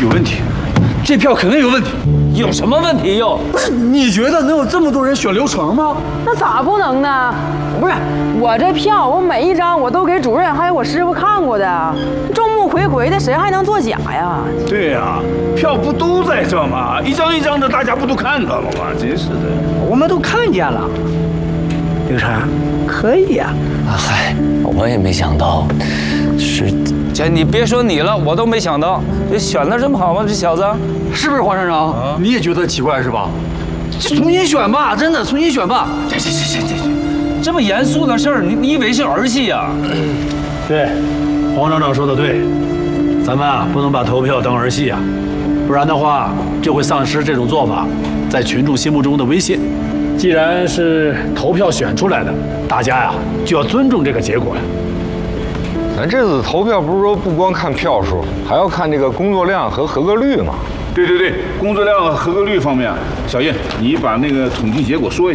有问题，这票肯定有问题。 有什么问题又？ 不是，你觉得能有这么多人选刘成吗？ 那咋不能呢？不是我这票，我每一张我都给主任还有我师傅看过的，众目睽睽的，谁还能作假呀？ 对呀，票不都在这吗？一张一张的，大家不都看到了吗？真是的， 我们都看见了。刘成，可以呀。 嗨，我也没想到，是姐，你别说你了，我都没想到，这选的这么好吗？这小子， 是不是黄厂长？你也觉得奇怪是吧？就重新选吧，真的重新选吧。 行，这么严肃的事儿，你以为是儿戏呀？ 对，黄厂长说的对，咱们啊不能把投票当儿戏啊，不然的话就会丧失这种做法在群众心目中的威信。既然是投票选出来的，大家呀就要尊重这个结果呀。 咱这次投票不是说不光看票数，还要看这个工作量和合格率吗？ 对，工作量和合格率方面，小叶，你把那个统计结果说一下。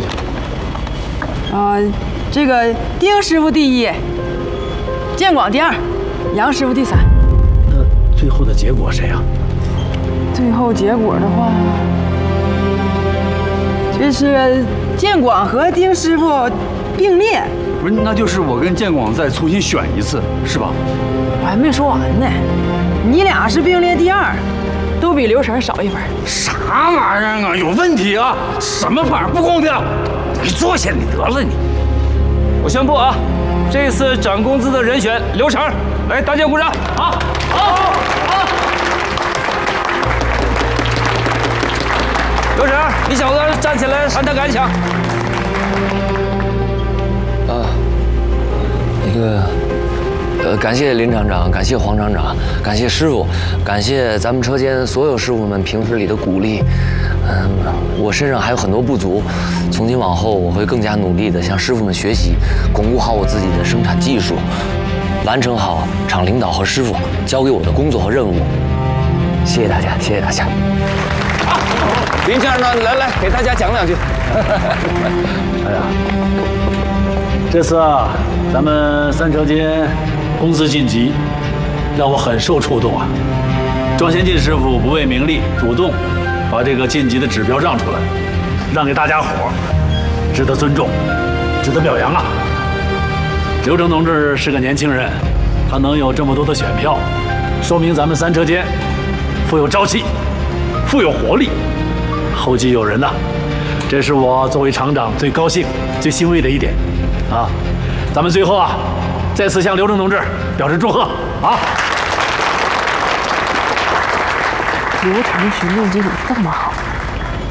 这个丁师傅第一，建广第二，杨师傅第三。 那最后的结果谁呀？ 最后结果的话，这是建广和丁师傅并列。 不是，那就是我跟建广再重新选一次，是吧？ 我还没说完呢，你俩是并列第二，都比刘成少1分。 啥玩意儿啊？有问题啊！什么法不公平？ 你坐下，你得了你。我宣布啊，这次涨工资的人选刘成，来，大家鼓掌。好。刘成，你小子站起来谈谈感想。 感谢林厂长，感谢黄厂长，感谢师傅，感谢咱们车间所有师傅们平时里的鼓励。我身上还有很多不足，从今往后我会更加努力地向师傅们学习，巩固好我自己的生产技术，完成好厂领导和师傅交给我的工作和任务。谢谢大家，谢谢大家。 好，林先生呢，来给大家讲两句。 哎呀，这次啊，咱们三车间公司晋级，让我很受触动啊！庄先进师傅不为名利，主动把这个晋级的指标让出来，让给大家伙，值得尊重，值得表扬啊！刘成同志是个年轻人，他能有这么多的选票，说明咱们三车间富有朝气，富有活力，后继有人呐！这是我作为厂长最高兴、最欣慰的一点啊！咱们最后啊，再次向刘成同志表示祝贺啊！ 刘成群众基础这么好。